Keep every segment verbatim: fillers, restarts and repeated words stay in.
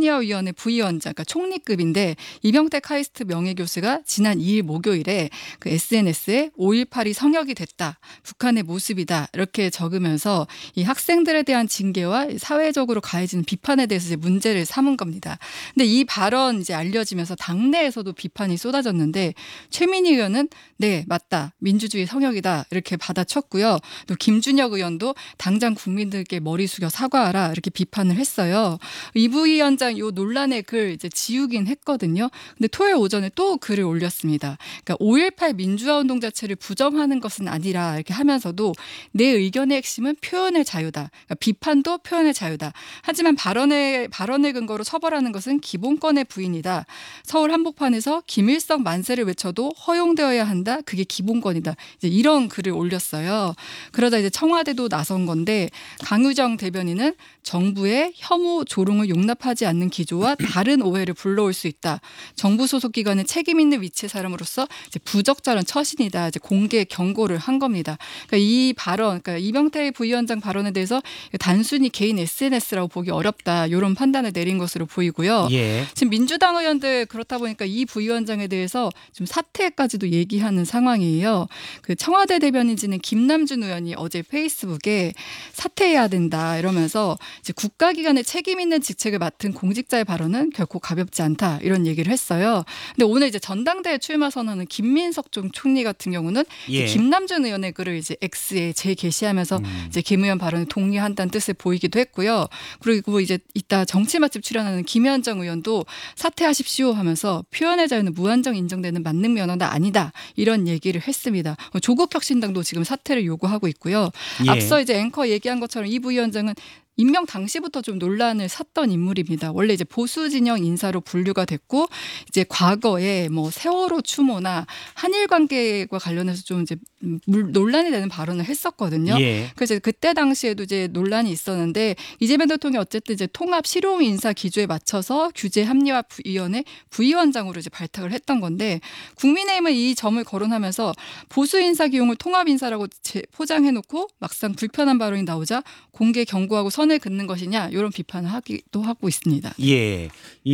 합리화위원회 부위원장, 그러니까 총리급인데 이병태 카이스트 명예교수가 지난 이 일 목요일에 그 에스엔에스에 오일팔이 성역이 됐다. 북한의 모습이다. 이렇게 적으면서 이 학생들에 대한 징계와 사회적으로 가해지는 비판에 대해서 이제 문제를 삼은 겁니다. 근데 이 발언 이제 알려지면서 당내에서도 비판이 쏟아졌는데 최민희 의원은 네, 맞다. 민주주의 성역이다. 이렇게 받아쳤고요. 또 김준혁 의원도 당장 국민들께 머리 숙여 사과하라. 이렇게 비판을 했어요. 이 부위원장 요 논란의 글 이제 지우긴 했거든요. 근데 토요일 오전에 또 글을 올렸습니다. 그러니까 오일팔 민주화 운동 자체를 부정하는 것은 아니라 이렇게 하면서도 내 의견의 핵심은 표현의 자유다. 그러니까 비판도 표현의 자유다. 하지만 발언의 발언을 근거로 처벌하는 것은 기본권의 부인이다. 서울 한복판에서 김일성 만세를 외쳐도 허용되어야 한다. 그게 기본권이다. 이제 이런 글을 올렸어요. 그러다 이제 청와대도 나선 건데 강유정 대변인은 정부의 혐오 조롱을 용납하지 않는 기조와 다른 오해를 불러올 수 있다. 정부 소속 기관의 책임 있는 위치의 사람으로서 이제 부적절한 처신이다. 이제 공개 경고를 한 겁니다. 그러니까 이 발언, 그러니까 이병태 부위원장 발언에 대해서 단순히 개인 에스엔에스라고 보기 어렵다. 이런 판단을 내린 것으로 보이고요. 예. 지금 민주당 의원들 그렇다 보니까 이 부위원장에 대해서 좀 사퇴까지도 얘기하는 상황이에요. 그 청와대 대변인 지낸 김남준 의원이 어제 페이스북에 사퇴해야 된다 이러면서 이제 국가기관의 책임 있는 직책을 맡은 공직자의 발언은 결코 가볍지 않다 이런 얘기를 했어요. 근데 오늘 이제 전당대회 출마 선언은 김민석 좀 총리 같은 경우는 예. 이제 김남준 의원의 글을 이제 X에 재게시하면서 음. 이제 김 의원 발언에 동의한다는 뜻을 보이기도 했고요. 그리고 이제 이따 정치 맛집 출연하는 김현정 의원도 사퇴하십시오 하면서 표현의 자유는 무한정 인정되는 만능 면허는 아니다 이런 얘기를 했습니다. 조국 혁신당도 지금 사퇴를 요구하고 있고요. 예. 앞서 이제 앵커 얘기한 것처럼 이 부위원장은 임명 당시부터 좀 논란을 샀던 인물입니다. 원래 이제 보수 진영 인사로 분류가 됐고 이제 과거에 뭐 세월호 추모나 한일 관계와 관련해서 좀 이제 논란이 되는 발언을 했었거든요. 예. 그래서 그때 당시에도 이제 논란이 있었는데 이재명 대통령이 어쨌든 이제 통합 실용 인사 기조에 맞춰서 규제 합리화 위원회 부위원장으로 이제 발탁을 했던 건데 국민의힘은 이 점을 거론하면서 보수 인사 기용을 통합 인사라고 포장해놓고 막상 불편한 발언이 나오자 공개 경고하고 선을 긋는 것이냐 이런 비판을 하기도 하고 있습니다. 예,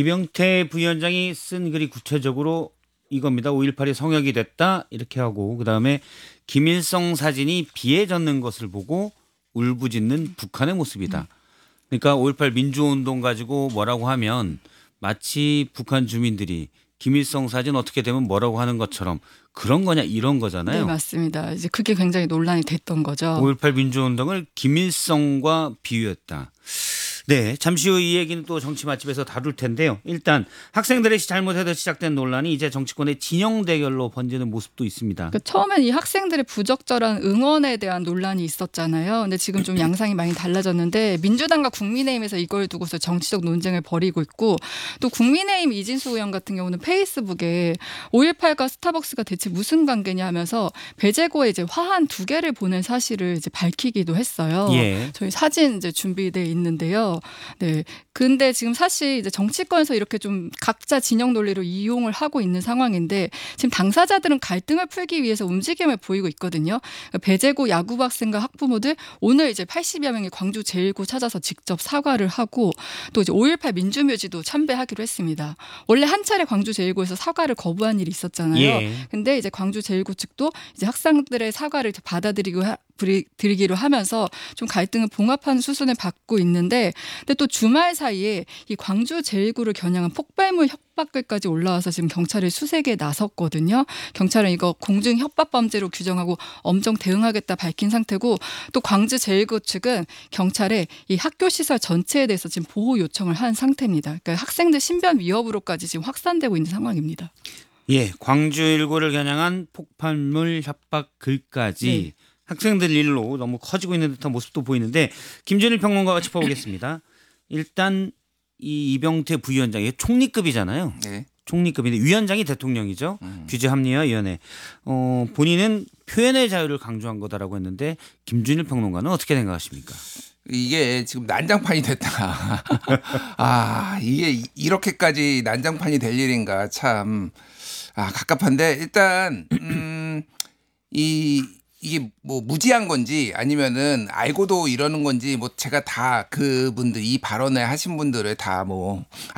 이병태 부위원장이 쓴 글이 구체적으로 이겁니다. 오일팔이 성역이 됐다 이렇게 하고 그다음에 김일성 사진이 비에 젖는 것을 보고 울부짖는 북한의 모습이다. 그러니까 오일팔 민주운동 가지고 뭐라고 하면 마치 북한 주민들이 김일성 사진 어떻게 되면 뭐라고 하는 것처럼 그런 거냐 이런 거잖아요. 네, 맞습니다. 이제 그게 굉장히 논란이 됐던 거죠. 오일팔 민주운동을 김일성과 비유했다. 네, 잠시 후 이 얘기는 또 정치 맛집에서 다룰 텐데요. 일단 학생들의 잘못에서 시작된 논란이 이제 정치권의 진영 대결로 번지는 모습도 있습니다. 그러니까 처음엔 이 학생들의 부적절한 응원에 대한 논란이 있었잖아요. 근데 지금 좀 양상이 많이 달라졌는데 민주당과 국민의힘에서 이걸 두고서 정치적 논쟁을 벌이고 있고 또 국민의힘 이진수 의원 같은 경우는 페이스북에 오일팔과 스타벅스가 대체 무슨 관계냐 하면서 배제고에 이제 화한 두 개를 보낸 사실을 이제 밝히기도 했어요. 예. 저희 사진 이제 준비돼 있는데요. 네. 근데 지금 사실 이제 정치권에서 이렇게 좀 각자 진영 논리로 이용을 하고 있는 상황인데 지금 당사자들은 갈등을 풀기 위해서 움직임을 보이고 있거든요. 배제고 야구부 학생과 학부모들 오늘 이제 팔십여 명이 광주 제일고 찾아서 직접 사과를 하고 또 이제 오일팔 민주묘지도 참배하기로 했습니다. 원래 한 차례 광주 제일고에서 사과를 거부한 일이 있었잖아요. 예. 근데 이제 광주 제일고 측도 이제 학생들의 사과를 받아들이고 하, 드리기로 하면서 좀 갈등을 봉합하는 수순을 받고 있는데 근데 또 주말 사이에 이 광주 제일구를 겨냥한 폭발물 협박글까지 올라와서 지금 경찰이 수색에 나섰거든요. 경찰은 이거 공중 협박 범죄로 규정하고 엄정 대응하겠다 밝힌 상태고 또 광주 제일구 측은 경찰에 이 학교 시설 전체에 대해서 지금 보호 요청을 한 상태입니다. 그러니까 학생들 신변 위협으로까지 지금 확산되고 있는 상황입니다. 예, 광주 일구를 겨냥한 폭발물 협박 글까지 네. 학생들 일로 너무 커지고 있는 듯한 모습도 보이는데 김준일 평론가가 짚어보겠습니다. 일단 이 이병태 부위원장이 총리급이잖아요. 네. 총리급인데 위원장이 대통령이죠. 음. 규제합리화위원회. 어, 본인은 표현의 자유를 강조한 거다라고 했는데 김준일 평론가는 어떻게 생각하십니까? 이게 지금 난장판이 됐다. 아 이게 이렇게까지 난장판이 될 일인가 참 아, 갑갑한데 일단 음, 이 이게 뭐 무지한 건지 아니면은 알고도 이러는 건지 뭐 제가 다 그분들 이 발언을 하신 분들을 다 뭐